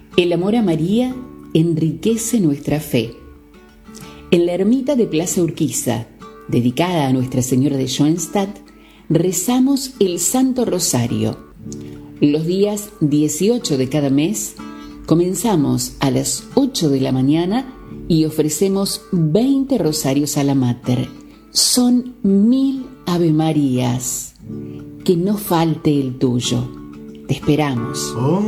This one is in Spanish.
El amor a María enriquece nuestra fe. En la ermita de Plaza Urquiza, dedicada a Nuestra Señora de Schoenstatt, rezamos el Santo Rosario. Los días 18 de cada mes comenzamos a las 8 de la mañana y ofrecemos 20 rosarios a la Mater. Son 1000 Ave Marías. Que no falte el tuyo. Te esperamos.